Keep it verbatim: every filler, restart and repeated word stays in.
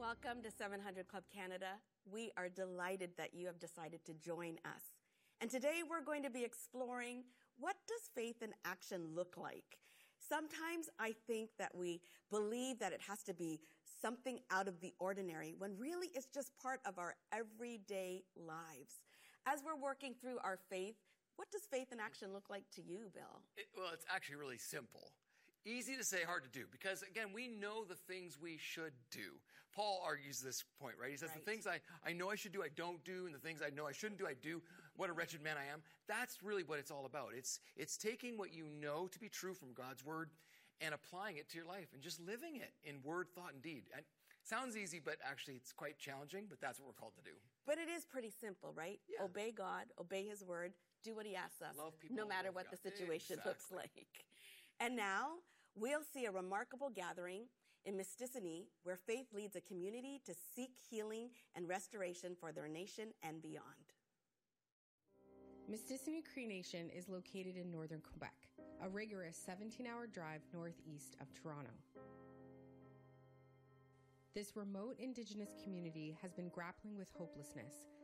Welcome to seven hundred Club Canada. We are delighted that you have decided to join us. And today we're going to be exploring, what does faith in action look like? Sometimes I think that we believe that it has to be something out of the ordinary, when really it's just part of our everyday lives. As we're working through our faith, what does faith in action look like to you, Bill? It, well, it's actually really simple. Easy to say, hard to do, because, again, we know the things we should do. Paul argues this point, right? He says, right. the things I, I know I should do, I don't do, and the things I know I shouldn't do, I do. What a wretched man I am. That's really what it's all about. It's, it's taking what you know to be true from God's word and applying it to your life and just living it in word, thought, and deed. And it sounds easy, but actually it's quite challenging, but that's what we're called to do. But it is pretty simple, right? Yeah. Obey God, obey his word, do what he asks us, love people, no matter love what God. the situation Exactly. looks like. And now we'll see a remarkable gathering in Mysticini where faith leads a community to seek healing and restoration for their nation and beyond. Mysticini Cree Nation is located in northern Quebec, a rigorous seventeen-hour drive northeast of Toronto. This remote Indigenous community has been grappling with hopelessness